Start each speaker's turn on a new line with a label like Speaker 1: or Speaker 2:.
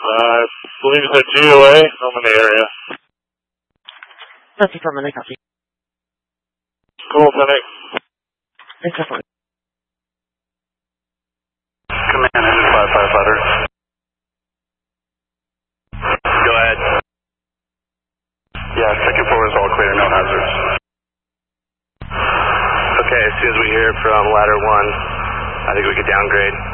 Speaker 1: I believe it's a GOA. I'm in the area.
Speaker 2: That's affirmative, copy.
Speaker 1: Cool, Penny.
Speaker 2: It's affirmative.
Speaker 3: Command, this is 5 firefighter. Go ahead. Yeah, second floor is all clear, no hazards. Okay, as soon as we hear from ladder 1, I think we could downgrade.